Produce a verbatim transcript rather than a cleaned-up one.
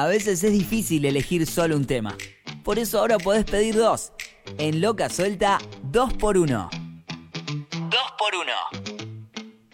A veces es difícil elegir solo un tema. Por eso ahora podés pedir dos. En Loca Suelta, dos por uno. dos por uno.